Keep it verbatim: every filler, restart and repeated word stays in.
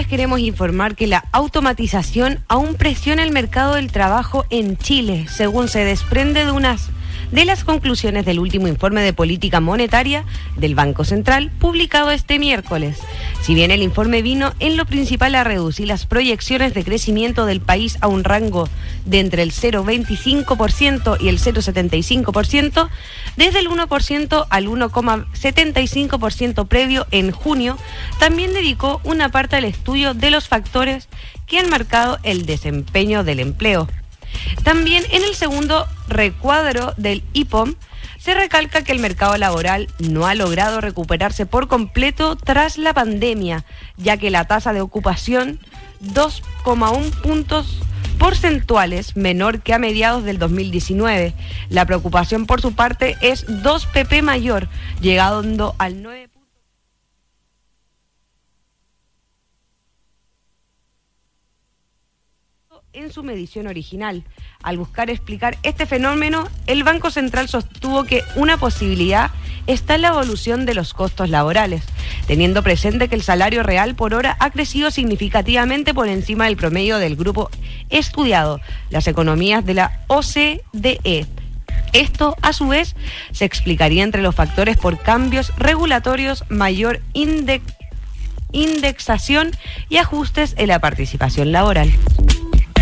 les queremos informar que la automatización aún presiona el mercado del trabajo en Chile, según se desprende de unas de las conclusiones del último informe de política monetaria del Banco Central, publicado este miércoles. Si bien el informe vino en lo principal a reducir las proyecciones de crecimiento del país a un rango de entre el cero coma veinticinco por ciento y el cero coma setenta y cinco por ciento, desde el uno por ciento al uno coma setenta y cinco por ciento previo en junio, también dedicó una parte al estudio de los factores que han marcado el desempeño del empleo. También en el segundo recuadro del I P O M se recalca que el mercado laboral no ha logrado recuperarse por completo tras la pandemia, ya que la tasa de ocupación, dos coma uno puntos porcentuales menor que a mediados del dos mil diecinueve. La preocupación por su parte es dos P P mayor, llegando al nueve por ciento. En su medición original. Al buscar explicar este fenómeno, el Banco Central sostuvo que una posibilidad está en la evolución de los costos laborales, teniendo presente que el salario real por hora ha crecido significativamente por encima del promedio del grupo estudiado, las economías de la O C D E. Esto, a su vez, se explicaría entre los factores por cambios regulatorios, mayor index, indexación y ajustes en la participación laboral.